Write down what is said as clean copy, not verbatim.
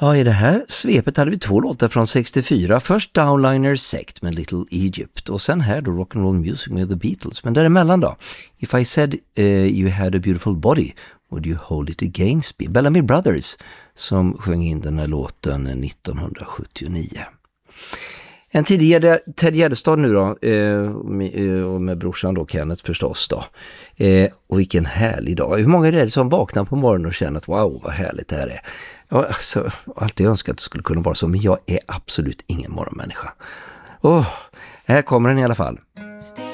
Ja, i det här svepet hade vi 2 låtar från 64. Först Downliner Sect med Little Egypt och sen här då Rock'n'Roll Music med The Beatles. Men däremellan då, If I Said You Had a Beautiful Body, Would You Hold It Against Me? Bellamy Brothers som sjöng in den här låten 1979. En tidigare Ted Gärdestad nu då, och med brorsan då, Kenneth förstås då. Och vilken härlig dag. Hur många är det som vaknar på morgonen och känner att wow, vad härligt det här är. Ja, alltså, alltid önskat att det skulle kunna vara så, men jag är absolut ingen morgonmänniska. Här kommer den i alla fall.